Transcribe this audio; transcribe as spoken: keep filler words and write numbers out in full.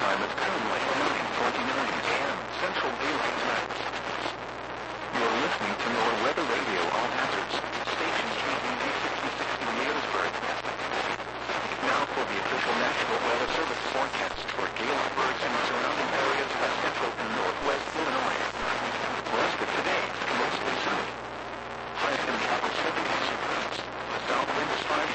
time is currently nine forty-nine a m Central Daylight Time. You're listening to NOAA Weather Radio All Hazard